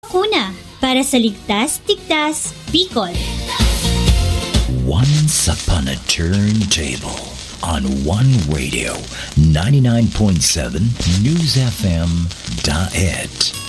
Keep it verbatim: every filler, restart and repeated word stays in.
Kuna para sa ligtas, tigtas, Bicol. Once upon a turntable on One Radio, ninety-nine point seven News F M. Daet.